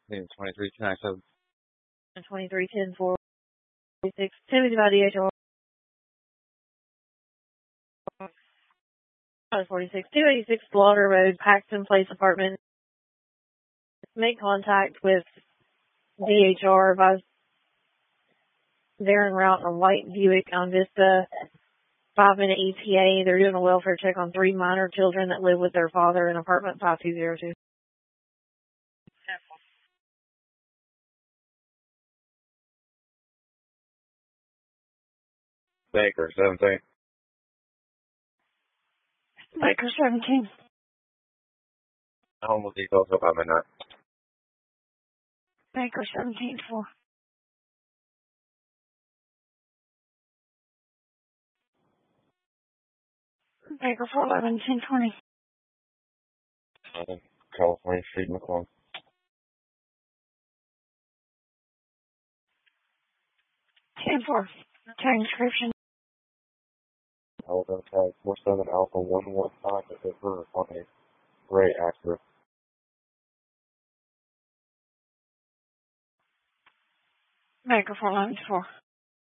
Name 2310. 2310 446. Timothy by DHR. 46. 286 Slaughter Road, Paxton Place Apartment. Make contact with DHR. They're en route on White Buick on Vista. 5-minute ETA. They're doing a welfare check on 3 minor children that live with their father in apartment 5202. Baker 17. Baker 17. Home with details up by midnight. Baker 17-4. Baker 411 1020. California Street, McClung. 10-4. Tag description. Alabama tag 47 Alpha 115 at the river on a gray Acura. Baker 411 4.